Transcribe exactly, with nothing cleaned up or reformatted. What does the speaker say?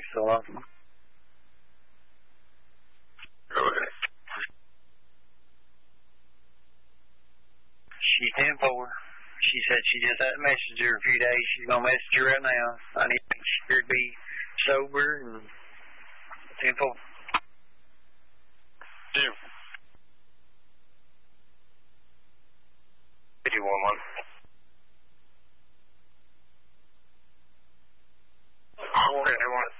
still up. Go ahead. She's ten four. She said she just had a message her a few days. She's going to message her right now. I need to make sure to be sober and ten four. Two. eighty-one one. Okay, one.